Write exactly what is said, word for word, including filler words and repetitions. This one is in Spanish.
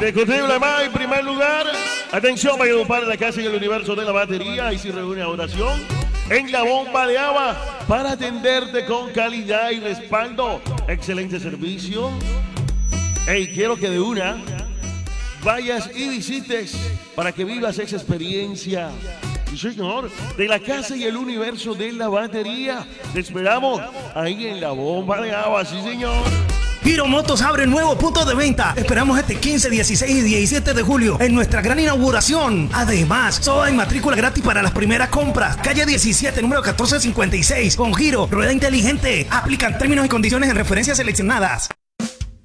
Indiscutible más, en primer lugar. Atención, para que compare la casa y el universo de la batería. Y si reúne a oración en la bomba de agua para atenderte con calidad y respaldo. Excelente servicio. Hey, quiero que de una vayas y visites para que vivas esa experiencia. Sí, señor, de la casa y el universo de la batería. Te esperamos ahí en la bomba de agua, sí, señor. Giro Motos abre nuevo punto de venta. Esperamos este quince, dieciséis y diecisiete de julio en nuestra gran inauguración. Además, solo hay matrícula gratis para las primeras compras. Calle diecisiete, número catorce cincuenta y seis. Con Giro, rueda inteligente. Aplican términos y condiciones en referencias seleccionadas.